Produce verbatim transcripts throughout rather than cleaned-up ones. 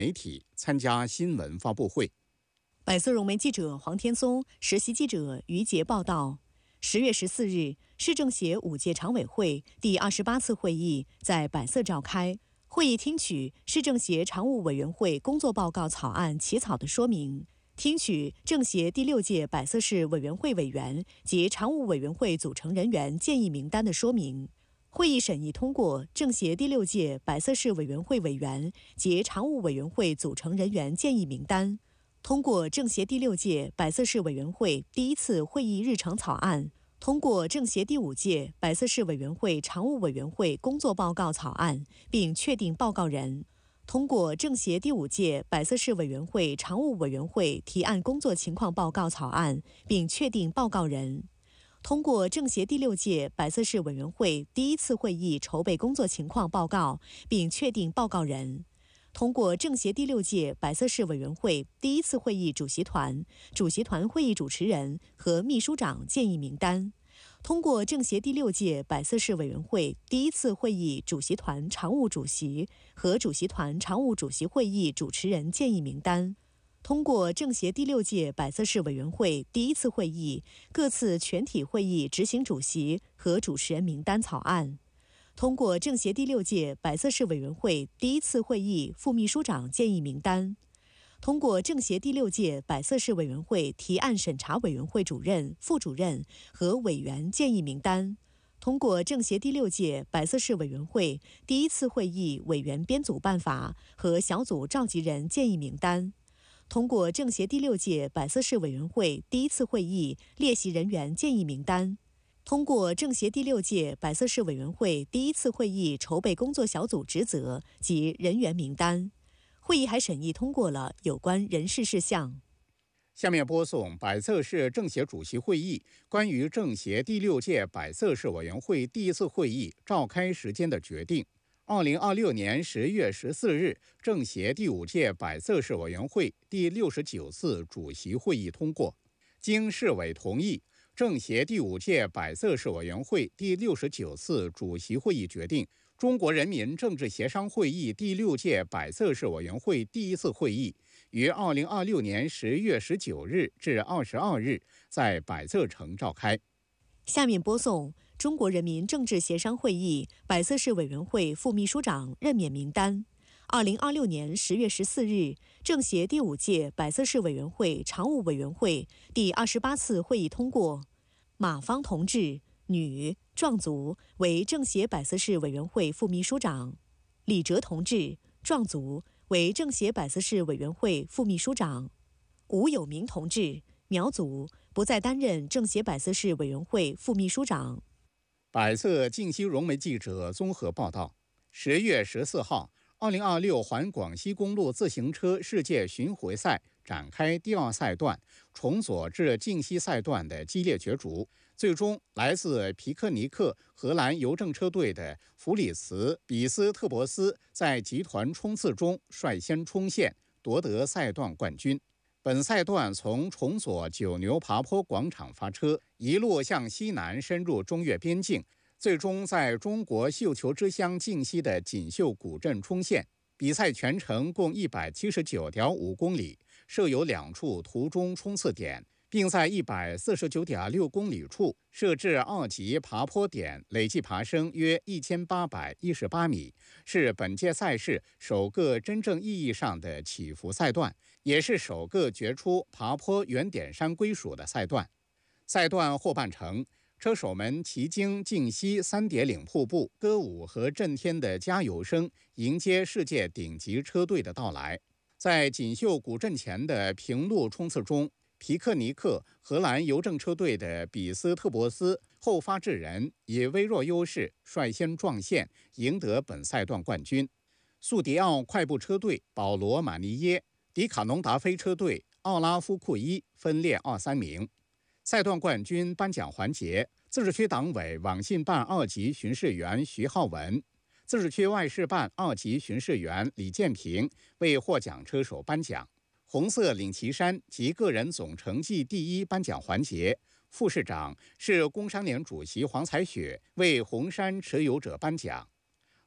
媒体参加新闻发布会。 百色融媒记者黄天松、实习记者于杰报道。十月十四日，市政协五届常委会第二十八次会议在百色召开。会议听取市政协常务委员会工作报告草案起草的说明，听取政协第六届百色市委员会委员及常务委员会组成人员建议名单的说明。会议审议通过政协第六届百色市委员会委员及常务委员会组成人员建议名单，通过政协第六届百色市委员会第一次会议日程草案，通过政协第五届百色市委员会常务委员会工作报告草案，并确定报告人；通过政协第五届百色市委员会常务委员会提案工作情况报告草案，并确定报告人；通过政协第六届百色市委员会第一次会议筹备工作情况报告，并确定报告人；通过政协第六届百色市委员会第一次会议主席团、主席团会议主持人和秘书长建议名单；通过政协第六届百色市委员会第一次会议主席团常务主席和主席团常务主席会议主持人建议名单；通过政协第六届百色市委员会第一次会议各次全体会议执行主席和主持人名单草案；通过政协第六届百色市委员会第一次会议副秘书长建议名单；通过政协第六届百色市委员会提案审查委员会主任、副主任和委员建议名单；通过政协第六届百色市委员会第一次会议委员编组办法和小组召集人建议名单；通过政协第六届百色市委员会第一次会议列席人员建议名单；通过政协第六届百色市委员会第一次会议筹备工作小组职责及人员名单。会议还审议通过了有关人事事项。 下面播送百色市政协主席会议关于政协第六届百色市委员会第一次会议召开时间的决定。二零二六年十月十四日，政协第五届百色市委员会第六十九次主席会议通过，经市委同意，政协第五届百色市委员会第六十九次主席会议决定，中国人民政治协商会议第六届百色市委员会第一次会议于二零二六年十月十九日至二十二日在百色城召开。 下面播送中国人民政治协商会议百色市委员会副秘书长任免名单。二零二六年十月十四日，政协第五届百色市委员会常务委员会第二十八次会议通过，马芳同志，女，壮族，为政协百色市委员会副秘书长；李哲同志，壮族，为政协百色市委员会副秘书长；吴有明同志，苗族，不再担任政协百色市委员会副秘书长。 百色晋西融媒记者综合报道：十月十四号，二零二六环广西公路自行车世界巡回赛展开第二赛段从左至晋西赛段的激烈角逐，最终来自皮克尼克荷兰邮政车队的弗里茨·比斯特伯斯在集团冲刺中率先冲线，夺得赛段冠军。本赛段从从左九牛爬坡广场发车，一路向西南深入中越边境，最终在中国绣球之乡晋西的锦绣古镇冲线。比赛全程共一百七十九点五公里，设有两处途中冲刺点，并在一百四十九点六公里处设置二级爬坡点，累计爬升约一千八百一十八米，是本届赛事首个真正意义上的起伏赛段，也是首个决出爬坡原点山归属的赛段。赛段后半程，车手们骑经晋西三叠岭瀑布，歌舞和震天的加油声，迎接世界顶级车队的到来。在锦绣古镇前的平路冲刺中，皮克尼克荷兰邮政车队的比斯特伯斯后发制人，以微弱优势率先撞线，赢得本赛段冠军。速迪奥快步车队保罗马尼耶、迪卡侬达菲车队奥拉夫库伊分列二三名。赛段冠军颁奖环节，自治区党委网信办二级巡视员徐浩文、自治区外事办二级巡视员李建平为获奖车手颁奖。红色领旗衫及个人总成绩第一颁奖环节，副市长是工商联主席黄彩雪为红衫持有者颁奖。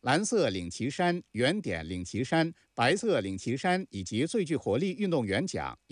蓝色领旗衫、圆点领旗衫、白色领旗衫以及最具活力运动员奖。